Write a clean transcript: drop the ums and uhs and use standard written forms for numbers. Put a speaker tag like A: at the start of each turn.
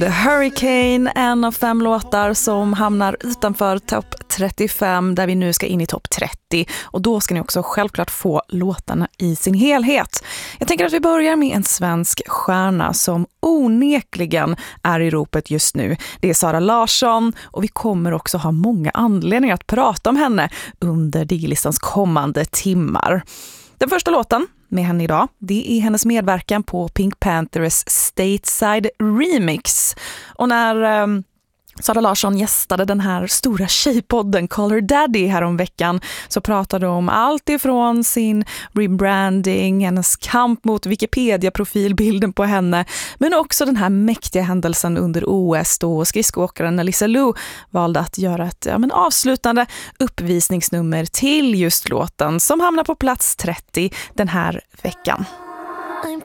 A: The Hurricane, en av 5 låtar som hamnar utanför topp 35 där vi nu ska in i topp 30. Och då ska ni också självklart få låtarna i sin helhet. Jag tänker att vi börjar med en svensk stjärna som onekligen är i ropet just nu. Det är Zara Larsson och vi kommer också ha många anledningar att prata om henne under Digilistans kommande timmar. Den första låten med henne idag, det är hennes medverkan på Pink Panthers Stateside Remix. Och när Zara Larsson gästade den här stora tjejpodden Call Her Daddy här om veckan så pratade de om allt ifrån sin rebranding, hennes kamp mot Wikipedia-profilbilden på henne, men också den här mäktiga händelsen under OS då skridskoåkaren Alyssa Liu valde att göra ett avslutande uppvisningsnummer till just låten som hamnar på plats 30 den här veckan.